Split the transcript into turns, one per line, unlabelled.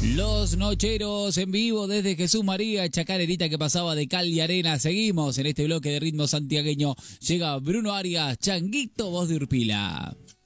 Los Nocheros en vivo desde Jesús María, chacarerita que pasaba de cal y arena. Seguimos en este bloque de ritmo santiagueño. Llega Bruno Arias, Changuito, voz de Urpila.